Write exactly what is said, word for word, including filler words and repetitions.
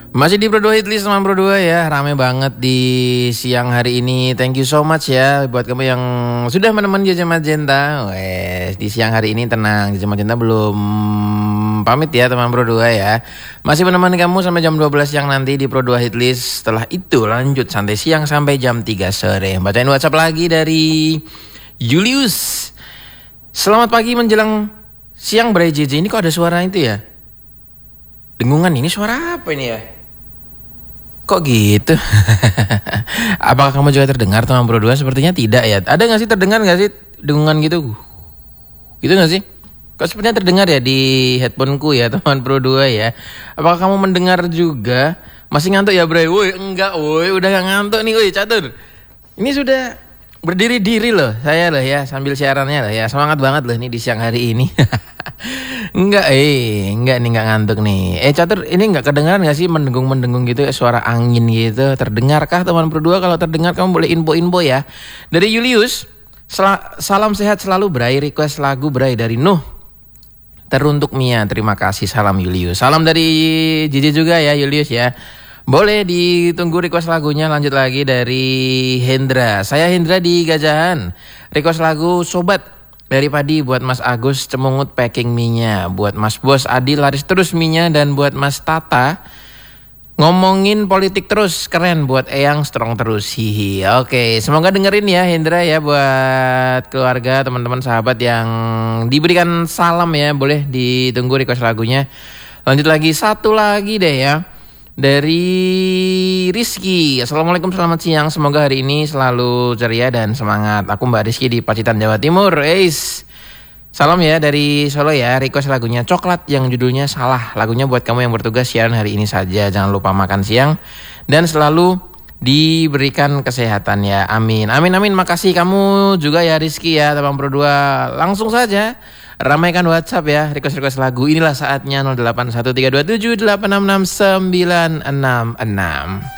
Masih di Pro dua Hitlist sama Pro dua ya. Rame banget di siang hari ini. Thank you so much ya buat kamu yang sudah menemani Jajah Magenta. Wes, di siang hari ini tenang, Jajah Magenta belum pamit ya teman Pro dua ya. Masih menemani kamu sampai jam dua belas siang nanti di Pro dua Hitlist. Setelah itu lanjut santai siang sampai jam tiga sore. Bacain WhatsApp lagi dari Julius. Selamat pagi menjelang siang Bray J J. Ini kok ada suara itu ya? Dengungan, ini suara apa ini ya? Kok gitu? Apakah kamu juga terdengar teman Pro dua? Sepertinya tidak ya. Ada gak sih terdengar gak sih dengungan gitu? Gitu gak sih? Kok sepertinya terdengar ya di headphoneku ya teman Pro dua ya. Apakah kamu mendengar juga? Masih ngantuk ya Bray? Woi enggak, woi udah gak ngantuk nih woi catur. Ini sudah berdiri-diri loh saya loh ya sambil siarannya loh ya. Semangat banget loh nih di siang hari ini. Enggak eh enggak nih enggak ngantuk nih. Eh catur, ini enggak kedengaran enggak sih mendengung-mendengung gitu suara angin gitu? Terdengarkah teman Pro dua? Kalau terdengar kamu boleh info-info ya. Dari Julius, salam sehat selalu Bray, request lagu Bray dari Nuh. Teruntuk Mia, terima kasih salam Julius. Salam dari Jiji juga ya Julius ya. Boleh ditunggu request lagunya. Lanjut lagi dari Hendra. Saya Hendra di Gajahan. Request lagu Sobat dari Padi buat Mas Agus Cemungut packing mie-nya, buat Mas Bos Adi laris terus mie-nya, dan buat Mas Tata ngomongin politik terus keren, buat Eyang strong terus hihi. Oke, semoga dengerin ya Hendra ya, buat keluarga, teman-teman, sahabat yang diberikan salam ya. Boleh ditunggu request lagunya. Lanjut lagi satu lagi deh ya. Dari Rizky. Assalamualaikum, selamat siang. Semoga hari ini selalu ceria dan semangat. Aku Mbak Rizky di Pacitan, Jawa Timur. Eis. Salam ya dari Solo ya. Request lagunya Coklat yang judulnya Salah. Lagunya buat kamu yang bertugas siaran hari ini saja. Jangan lupa makan siang dan selalu diberikan kesehatan ya. Amin. Amin amin. Makasih kamu juga ya Rizky ya, teman Pro dua. Langsung saja ramaikan WhatsApp ya, request-request lagu. Inilah saatnya nol delapan satu tiga dua tujuh delapan enam enam sembilan enam enam.